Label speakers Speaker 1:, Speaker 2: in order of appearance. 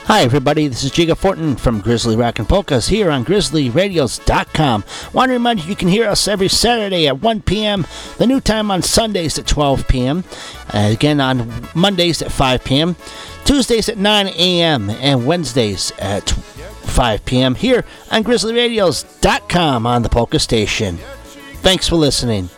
Speaker 1: Hi, everybody. This is Jiga Fortin from Grizzly Rock and Polkas here on GrizzlyRadios.com. Want to remind you can hear us every Saturday at 1 p.m., the new time on Sundays at 12 p.m., again on Mondays at 5 p.m., Tuesdays at 9 a.m., and Wednesdays at 5 p.m. here on GrizzlyRadios.com on the Polka Station. Thanks for listening.